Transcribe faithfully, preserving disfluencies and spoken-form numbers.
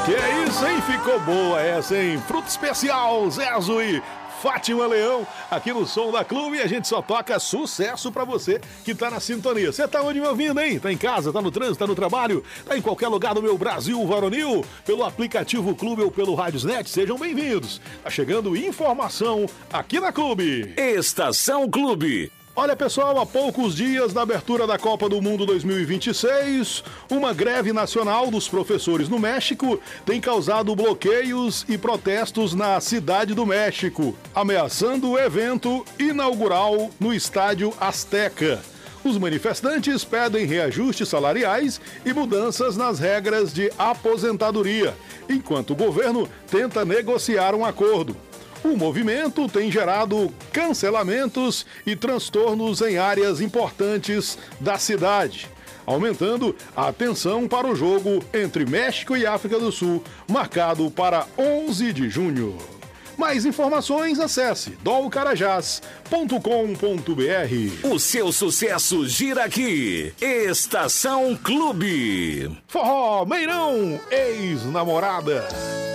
Que é isso, hein? Ficou boa essa, hein? Fruto especial, Zezo e Fátima Leão, aqui no Som da Clube, e a gente só toca sucesso pra você que tá na sintonia. Você tá onde me ouvindo, hein? Tá em casa, tá no trânsito, tá no trabalho, tá em qualquer lugar do meu Brasil varonil, pelo aplicativo Clube ou pelo Radiosnet, sejam bem-vindos. Tá chegando informação aqui na Clube. Estação Clube. Olha, pessoal, há poucos dias da abertura da Copa do Mundo dois mil e vinte e seis, uma greve nacional dos professores no México tem causado bloqueios e protestos na Cidade do México, ameaçando o evento inaugural no Estádio Azteca. Os manifestantes pedem reajustes salariais e mudanças nas regras de aposentadoria, enquanto o governo tenta negociar um acordo. O movimento tem gerado cancelamentos e transtornos em áreas importantes da cidade, aumentando a tensão para o jogo entre México e África do Sul, marcado para onze de junho. Mais informações, acesse dol carajás ponto com ponto br. O seu sucesso gira aqui. Estação Clube. Forró, Meirão, ex-namorada.